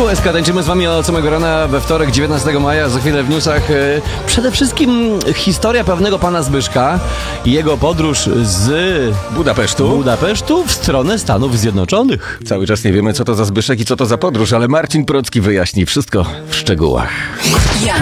Czuł SK, tańczymy z wami od samego rana we wtorek 19 maja, za chwilę w newsach. Przede wszystkim historia pewnego pana Zbyszka i jego podróż z Budapesztu w stronę Stanów Zjednoczonych. Cały czas nie wiemy, co to za Zbyszek i co to za podróż, ale Marcin Procki wyjaśni wszystko w szczegółach.